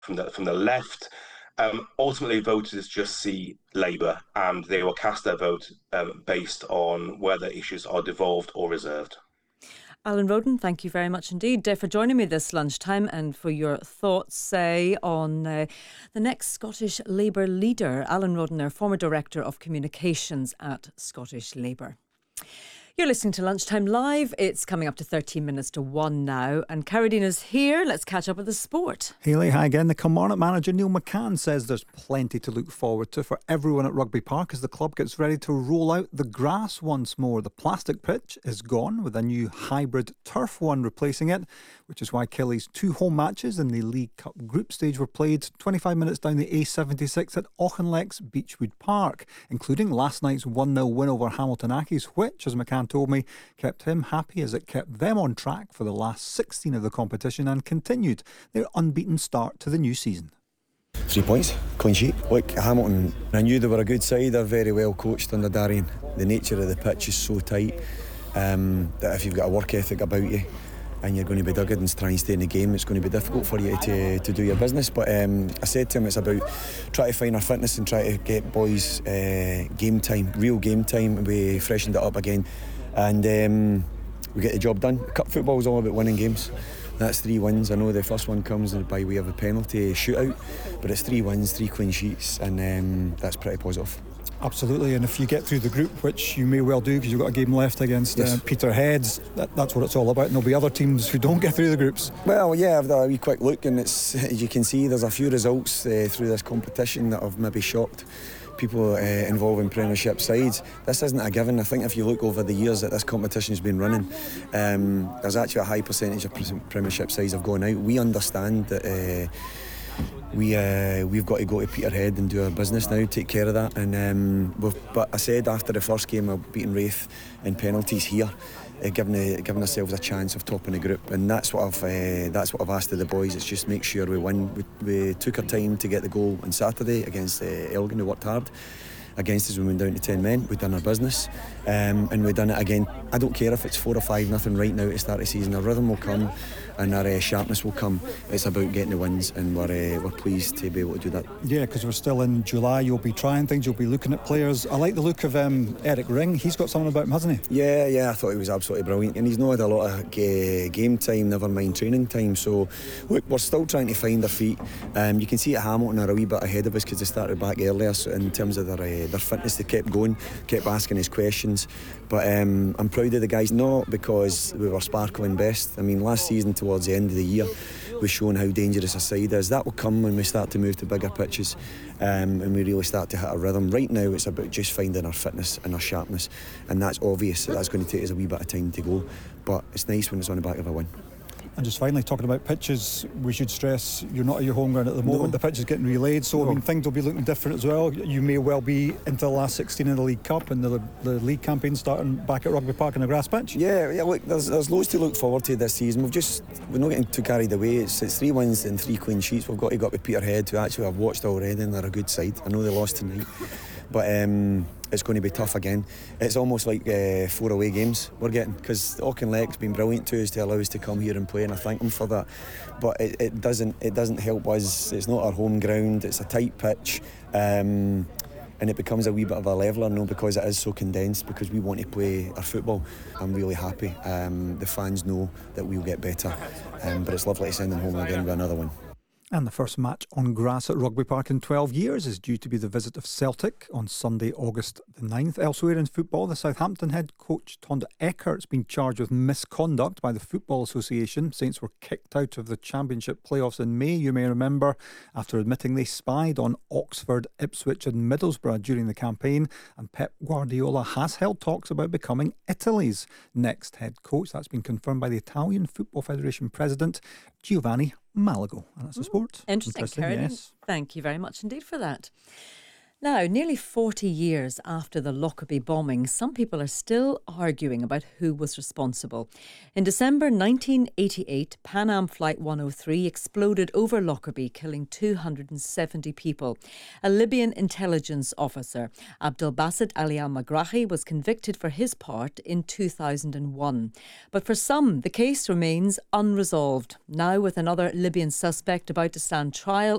from the left. Ultimately, voters just see Labour, and they will cast their vote based on whether issues are devolved or reserved. Alan Roden, thank you very much indeed for joining me this lunchtime and for your thoughts on the next Scottish Labour leader. Alan Roden, our former Director of Communications at Scottish Labour. You're listening to Lunchtime Live. It's coming up to 13 minutes to 1 now. And Carradina's here. Let's catch up with the sport. Hayley, hi again. The Kilmarnock manager Neil McCann says there's plenty to look forward to for everyone at Rugby Park as the club gets ready to roll out the grass once more. The plastic pitch is gone with a new hybrid turf one replacing it, which is why Killy's 2 home matches in the League Cup group stage were played 25 minutes down the A76 at Auchinleck's Beechwood Park, including last night's 1-0 win over Hamilton Accies, which, as McCann told me, kept him happy as it kept them on track for the last 16 of the competition and continued their unbeaten start to the new season. 3 points, clean sheet. Look, Hamilton, I knew they were a good side. They're very well coached under Darian. The nature of the pitch is so tight that if you've got a work ethic about you and you're going to be dogged and try and stay in the game, it's going to be difficult for you to do your business. But I said to him, it's about trying to find our fitness and try to get boys game time, real game time, and we freshened it up again. And we get the job done. Cup football is all about winning games. That's 3 wins. I know the first one comes by way of a penalty shootout, but it's 3 wins, 3 clean sheets, and that's pretty positive. Absolutely, and if you get through the group, which you may well do because you've got a game left against Peterheads, that's what it's all about, and there'll be other teams who don't get through the groups. Well, yeah, I've had a wee quick look, and it's, as you can see, there's a few results through this competition that have maybe shocked people involved in Premiership sides. This isn't a given. I think if you look over the years that this competition has been running, there's actually a high percentage of Premiership sides have gone out. We understand that we've got to go to Peterhead and do our business now, take care of that. And but I said after the first game of beating Wraith in penalties here, giving ourselves a chance of topping the group, and that's what I've asked of the boys. It's just make sure we win. We took our time to get the goal on Saturday against Elgin. We worked hard against us when we went down to 10 men. We've done our business, and we've done it again. I don't care if it's 4 or 5-0 right now to start the season. Our rhythm will come and our sharpness will come. It's about getting the wins, and we're pleased to be able to do that. Yeah, because we're still in July. You'll be trying things, you'll be looking at players. I like the look of Eric Ring. He's got something about him, hasn't he? Yeah, I thought he was absolutely brilliant, and he's not had a lot of game time, never mind training time. So look, we're still trying to find our feet. You can see at Hamilton are a wee bit ahead of us because they started back earlier, so in terms of their fitness. They kept going, kept asking us questions, but I'm proud of the guys, not because we were sparkling best. I mean, last season towards the end of the year we've shown how dangerous a side is. That will come when we start to move to bigger pitches, and we really start to hit a rhythm. Right now it's about just finding our fitness and our sharpness, and that's obvious that's going to take us a wee bit of time to go, but it's nice when it's on the back of a win. And just finally, talking about pitches, we should stress you're not at your home ground at the moment. No. The pitch is getting relayed, so I mean, things will be looking different as well. You may well be into the last 16 in the League Cup, and the league campaign starting back at Rugby Park on the grass pitch. Yeah. Look, there's loads to look forward to this season. We're not getting too carried away. It's 3 wins and 3 clean sheets. We've got to go up with Peterhead, who actually I've watched already, and they're a good side. I know they lost tonight, but it's going to be tough again. It's almost like 4 away games we're getting, because Auchinleck's been brilliant to us to allow us to come here and play, and I thank them for that. But it doesn't help us. It's not our home ground. It's a tight pitch, and it becomes a wee bit of a leveller now because it is so condensed, because we want to play our football. I'm really happy. The fans know that we'll get better, but it's lovely to send them home again with another one. And the first match on grass at Rugby Park in 12 years is due to be the visit of Celtic on Sunday, August the 9th. Elsewhere in football, the Southampton head coach Tonda Eckert's been charged with misconduct by the Football Association. Saints were kicked out of the Championship playoffs in May, you may remember, after admitting they spied on Oxford, Ipswich and Middlesbrough during the campaign. And Pep Guardiola has held talks about becoming Italy's next head coach. That's been confirmed by the Italian Football Federation president, Giovanni Malago. And that's the sport. Interesting, yes. Thank you very much indeed for that. Now, nearly 40 years after the Lockerbie bombing, some people are still arguing about who was responsible. In December 1988, Pan Am Flight 103 exploded over Lockerbie, killing 270 people. A Libyan intelligence officer, Abdelbasit Ali al-Magrahi, was convicted for his part in 2001. But for some, the case remains unresolved. Now, with another Libyan suspect about to stand trial